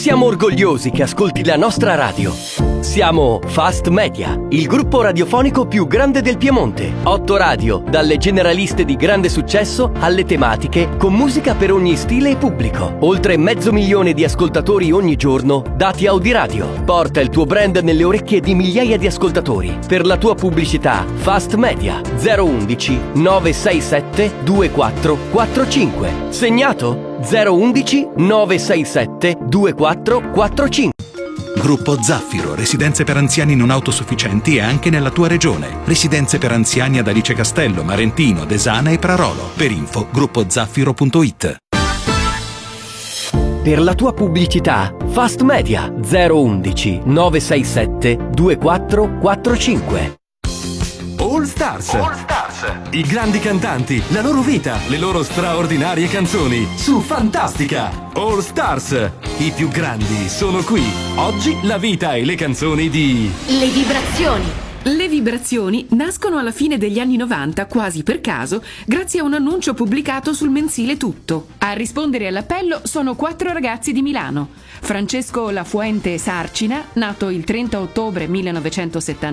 Siamo orgogliosi che ascolti la nostra radio. Siamo Fast Media, il gruppo radiofonico più grande del Piemonte. 8 radio, dalle generaliste di grande successo alle tematiche, con musica per ogni stile e pubblico. Oltre 500.000 di ascoltatori ogni giorno, dati Audiradio. Porta il tuo brand nelle orecchie di migliaia di ascoltatori. Per la tua pubblicità, Fast Media 011 967 2445. Segnato? 011 967 2445. Gruppo Zaffiro, residenze per anziani non autosufficienti e anche nella tua regione. Residenze per anziani ad Alice Castello, Marentino, Desana e Prarolo. Per info, gruppozaffiro.it. Per la tua pubblicità, Fast Media 011 967 2445. All Stars. I grandi cantanti, la loro vita, le loro straordinarie canzoni su Fantastica. All Stars. I più grandi sono qui. Oggi la vita e le canzoni di Le Vibrazioni. Le Vibrazioni nascono alla fine degli anni 90, quasi per caso, grazie a un annuncio pubblicato sul mensile Tutto. A rispondere all'appello sono 4 ragazzi di Milano. Francesco Lafuente Sarcina, nato il 30 ottobre 1970.